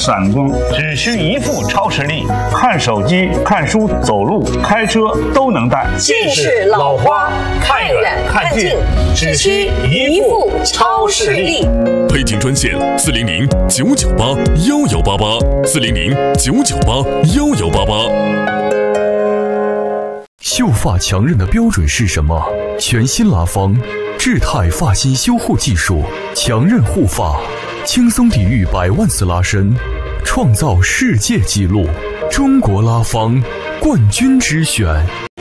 闪光，只需一副超视力，看手机、看书、走路、开车都能戴。 近视老花，看远看近，只需一副超视力。 配镜专线400-998-1188，400-998-1188。秀发强韧的标准是什么？全新拉芳智泰发型修护技术，强韧护发，轻松抵御100万次拉伸，创造世界纪录。中国拉芳冠军之选。